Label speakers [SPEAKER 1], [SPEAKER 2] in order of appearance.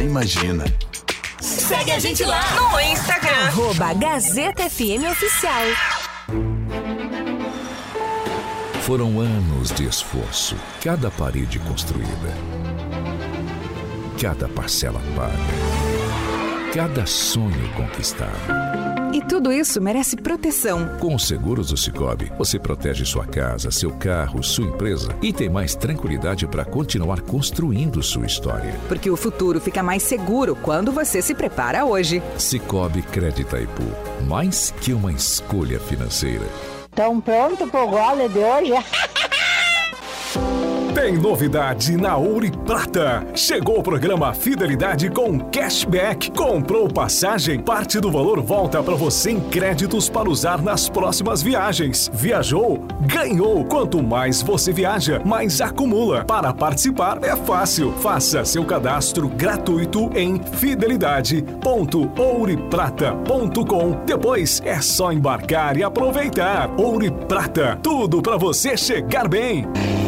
[SPEAKER 1] imagina.
[SPEAKER 2] Segue a gente lá no Instagram.
[SPEAKER 3] @Gazeta FM Oficial.
[SPEAKER 4] Foram anos de esforço, cada parede construída, cada parcela paga, cada sonho conquistado.
[SPEAKER 5] E tudo isso merece proteção.
[SPEAKER 4] Com os seguros do Sicoob, você protege sua casa, seu carro, sua empresa e tem mais tranquilidade para continuar construindo sua história.
[SPEAKER 5] Porque o futuro fica mais seguro quando você se prepara hoje.
[SPEAKER 4] Sicoob Crédito Itaipu, mais que uma escolha financeira.
[SPEAKER 6] Estão pronto pro gole de hoje?
[SPEAKER 7] Tem novidade na Ouro e Prata. Chegou o programa Fidelidade com cashback. Comprou passagem? Parte do valor volta para você em créditos para usar nas próximas viagens. Viajou? Ganhou! Quanto mais você viaja, mais acumula. Para participar é fácil. Faça seu cadastro gratuito em fidelidade.ouriprata.com. Depois é só embarcar e aproveitar. Ouro e Prata, tudo para você chegar bem.